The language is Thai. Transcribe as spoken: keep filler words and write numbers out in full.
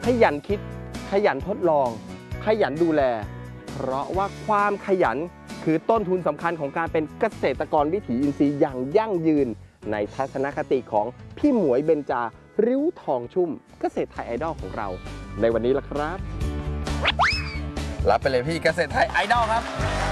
ขยันคิดขยันทดลองขยันดูแลเพราะว่าความขยันคือต้นทุนสำคัญของการเป็นเกษตรกรวิถีอินทรีย์อย่างยั่งยืนในทัศนคติของพี่หมวยเบญจาริ้วทองชุ่มเกษตรไทยไอดอลของเราในวันนี้ล่ะครับรับไปเลยพี่เกษตรไทยไอดอลครับ